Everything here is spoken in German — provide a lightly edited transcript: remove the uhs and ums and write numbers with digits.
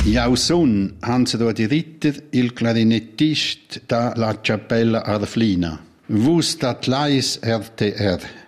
Jeu sun Hans Eduardi Ritter, il clarinettist da la Cappella Arflina. Vus dat Lais RTR.